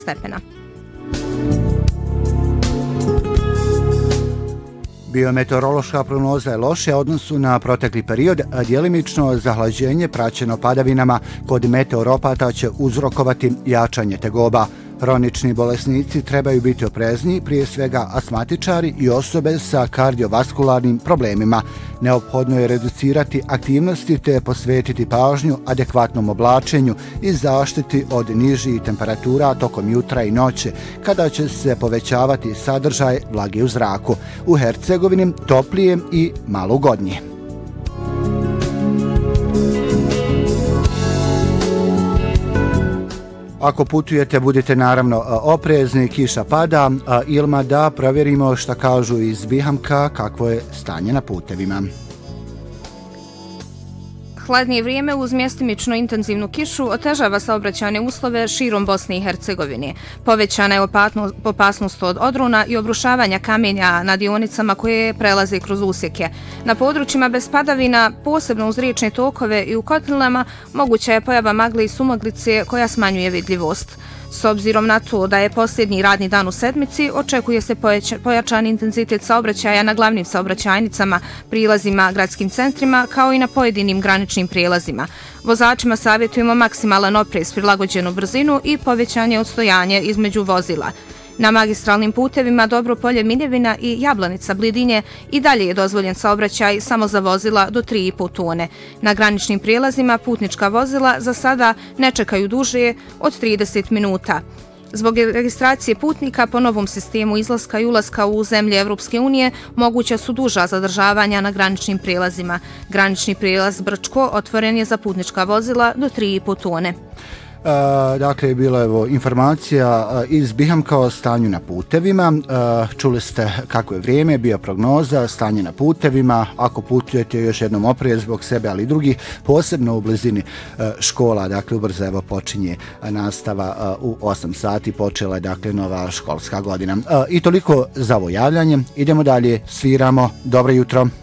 stepena. Biometeorološka prognoza je lošija u odnosu na protekli period, a djelimično zahlađenje praćeno padavinama kod meteoropata će uzrokovati jačanje tegoba. Hronični bolesnici trebaju biti oprezni, prije svega astmatičari i osobe sa kardiovaskularnim problemima. Neophodno je reducirati aktivnosti te posvetiti pažnju adekvatnom oblačenju i zaštiti od nižih temperatura tokom jutra i noći, kada će se povećavati sadržaj vlage u zraku. U Hercegovini toplije i malo ugodnije. Ako putujete, budite naravno oprezni, kiša pada. Ilma, da provjerimo šta kažu iz Bihamka, kakvo je stanje na putevima. Hladnije vrijeme uz mjestimično intenzivnu kišu otežava saobraćajne uslove širom Bosne i Hercegovine. Povećana je opasnost od odrona i obrušavanja kamenja na dionicama koje prelaze kroz usjeke. Na područjima bez padavina, posebno uz riječne tokove i u kotlinama, moguća je pojava magle i sumaglice koja smanjuje vidljivost. S obzirom na to da je posljednji radni dan u sedmici, očekuje se pojačan intenzitet saobraćaja na glavnim saobraćajnicama, prilazima, gradskim centrima, kao i na pojedinim graničnim prijelazima. Vozačima savjetujemo maksimalan oprez, prilagođenu brzinu i povećanje odstojanja između vozila. Na magistralnim putevima Dobropolje, Minjevina i Jablanica, Blidinje i dalje je dozvoljen saobraćaj samo za vozila do 3,5 tone. Na graničnim prijelazima putnička vozila za sada ne čekaju duže od 30 minuta. Zbog registracije putnika po novom sistemu izlaska i ulaska u zemlje Evropske unije moguća su duža zadržavanja na graničnim prijelazima. Granični prijelaz Brčko otvoren je za putnička vozila do 3,5 tone. Dakle, bila je informacija iz Bihamka o stanju na putevima. Čuli ste kako je vrijeme, bio prognoza, stanje na putevima. Ako putujete, još jednom oprez zbog sebe, ali i drugih, posebno u blizini škola. Dakle, ubrzo evo počinje nastava u 8 sati, počela je dakle nova školska godina. I toliko za ovo javljanje. Idemo dalje, sviramo. Dobro jutro.